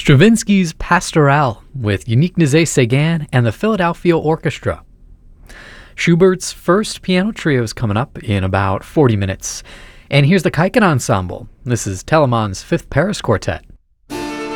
Stravinsky's Pastoral with Unique Nézet-Séguin and the Philadelphia Orchestra. Schubert's first piano trio is coming up in about 40 minutes. And here's the Kaiken Ensemble. This is Telemann's Fifth Paris Quartet.